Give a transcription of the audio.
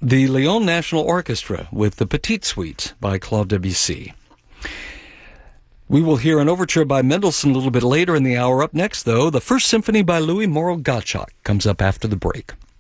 the Lyon National Orchestra with the Petite Suite by Claude Debussy. We will hear an overture by Mendelssohn a little bit later in the hour. Up next, though, the First Symphony by Louis Moreau Gottschalk comes up after the break.